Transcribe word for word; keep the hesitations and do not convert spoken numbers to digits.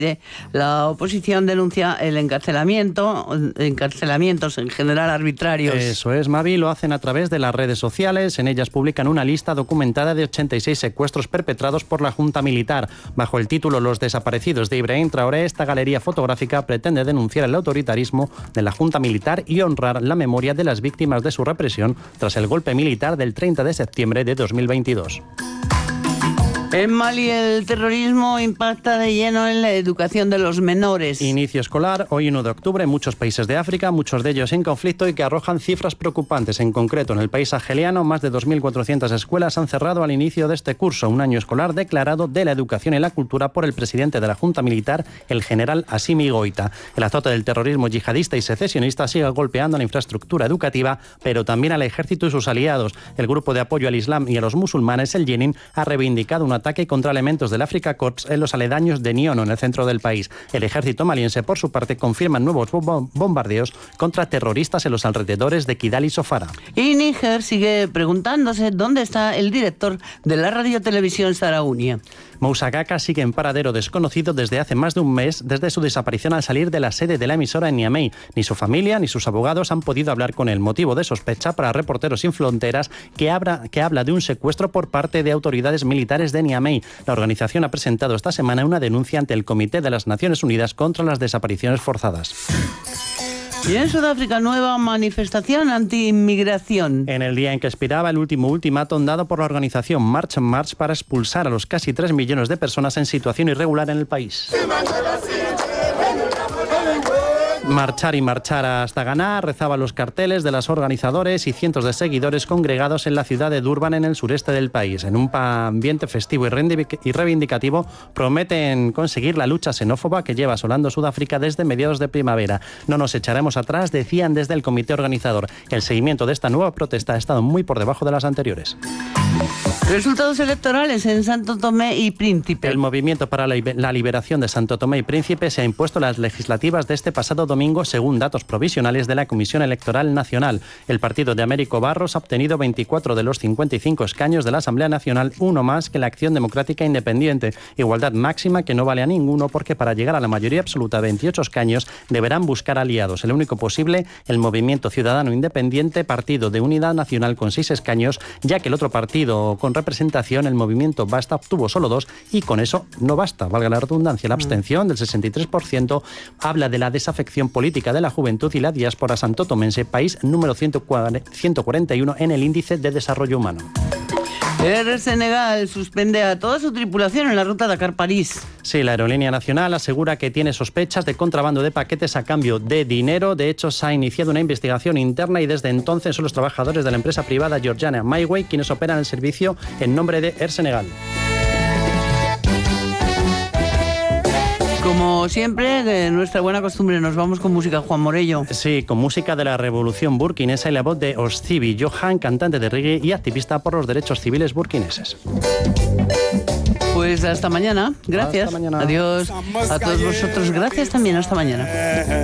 La oposición denuncia el encarcelamiento, encarcelamientos en general arbitrarios. Eso es, Mavi, lo hacen a través de las redes sociales. En ellas publican una lista documentada de ochenta y seis secuestros perpetrados por la Junta Militar. Bajo el título Los desaparecidos de Ibrahim Traoré, esta galería fotográfica pretende denunciar el autoritarismo de la Junta Militar y honrar la memoria de las víctimas de su represión tras el golpe militar del treinta de septiembre de dos mil veintidós. En Mali el terrorismo impacta de lleno en la educación de los menores. Inicio escolar, hoy uno de octubre, en muchos países de África, muchos de ellos en conflicto y que arrojan cifras preocupantes. En concreto, en el país argeliano, más de dos mil cuatrocientas escuelas han cerrado al inicio de este curso, un año escolar declarado de la educación y la cultura por el presidente de la Junta Militar, el general Assimi Goïta. El azote del terrorismo yihadista y secesionista sigue golpeando la infraestructura educativa, pero también al ejército y sus aliados. El grupo de apoyo al Islam y a los musulmanes, el Jenin, ha reivindicado una ataque contra elementos del Afrika Korps en los aledaños de Niono, en el centro del país. El ejército maliense, por su parte, confirma nuevos bombardeos contra terroristas en los alrededores de Kidal y Sofara. Y Níger sigue preguntándose dónde está el director de la radiotelevisión Saharaui. Moussa Kaka sigue en paradero desconocido desde hace más de un mes, desde su desaparición al salir de la sede de la emisora en Niamey. Ni su familia ni sus abogados han podido hablar con él, motivo de sospecha para Reporteros Sin Fronteras, que, habla, que habla de un secuestro por parte de autoridades militares de Niamey. La organización ha presentado esta semana una denuncia ante el Comité de las Naciones Unidas contra las desapariciones forzadas. Y en Sudáfrica, nueva manifestación anti-inmigración. En el día en que expiraba el último ultimátum dado por la organización March and March para expulsar a los casi tres millones de personas en situación irregular en el país. Marchar y marchar hasta ganar, rezaban los carteles de los organizadores y cientos de seguidores congregados en la ciudad de Durban, en el sureste del país. En un ambiente festivo y reivindicativo, prometen conseguir la lucha xenófoba que lleva asolando Sudáfrica desde mediados de primavera. No nos echaremos atrás, decían desde el comité organizador. El seguimiento de esta nueva protesta ha estado muy por debajo de las anteriores. Resultados electorales en Santo Tomé y Príncipe. El movimiento para la liberación de Santo Tomé y Príncipe se ha impuesto las legislativas de este pasado domingo, según datos provisionales de la Comisión Electoral Nacional. El partido de Américo Barros ha obtenido veinticuatro de los cincuenta y cinco escaños de la Asamblea Nacional, uno más que la Acción Democrática Independiente. Igualdad máxima que no vale a ninguno, porque para llegar a la mayoría absoluta de veintiocho escaños deberán buscar aliados. El único posible, el Movimiento Ciudadano Independiente, Partido de Unidad Nacional, con seis escaños, ya que el otro partido con representación, el Movimiento Basta, obtuvo solo dos, y con eso no basta, valga la redundancia. La abstención del sesenta y tres por ciento habla de la desafección política de la juventud y la diáspora santotomense, país número ciento cuarenta y uno en el índice de desarrollo humano. Air Senegal suspende a toda su tripulación en la ruta Dakar-París. Sí, la aerolínea nacional asegura que tiene sospechas de contrabando de paquetes a cambio de dinero. De hecho, se ha iniciado una investigación interna y desde entonces son los trabajadores de la empresa privada Georgiana Myway quienes operan el servicio en nombre de Air Senegal. Como siempre, de nuestra buena costumbre, nos vamos con música. Juan Morello. Sí, con música de la revolución burkinesa y la voz de Oszibi Johan, cantante de reggae y activista por los derechos civiles burkineses. Pues hasta mañana. Gracias. Hasta mañana. Adiós a todos vosotros. Gracias también. Hasta mañana.